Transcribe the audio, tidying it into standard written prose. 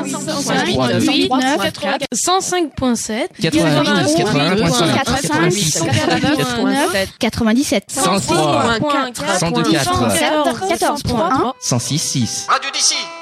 105.8, 105.7, 90, 97, 103, 104, 106.1, 106.6. Radio d'ici.